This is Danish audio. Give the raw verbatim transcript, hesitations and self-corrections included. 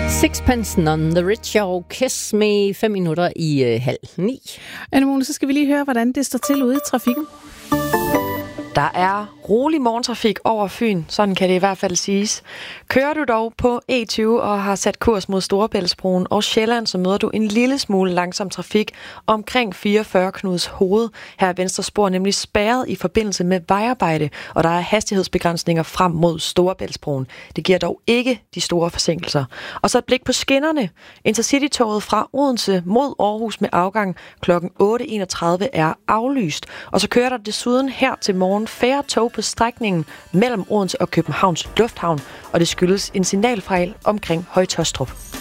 Sixpence None the Richer og Kiss Me, fem minutter i øh, halv ni. Anne-Mone, så skal vi lige høre, hvordan det står til ude i trafikken. Der er rolig morgentrafik over Fyn, sådan kan det i hvert fald siges. Kører du dog på E tyve og har sat kurs mod Storebæltsbroen og Sjælland, så møder du en lille smule langsom trafik omkring fireogfyrre Knuds Hoved. Her er venstre spor nemlig spærret i forbindelse med vejarbejde, og der er hastighedsbegrænsninger frem mod Storebæltsbroen. Det giver dog ikke de store forsinkelser. Og så et blik på skinnerne. Intercity-toget fra Odense mod Aarhus med afgang klokken otte enogtredive er aflyst, og så kører der desuden her til morgen færre tog på strækningen mellem Odense og Københavns Lufthavn, og det skyldes en signalfejl omkring Høje Taastrup.